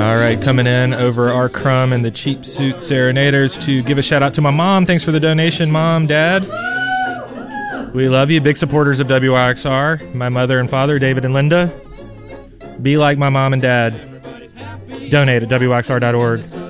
All right, coming in over our Crumb and the Cheap Suit Serenaders to give a shout out to my mom. Thanks for the donation, Mom, Dad. We love you. Big supporters of WYXR. My mother and father, David and Linda. Be like my mom and dad. Donate at WYXR.org.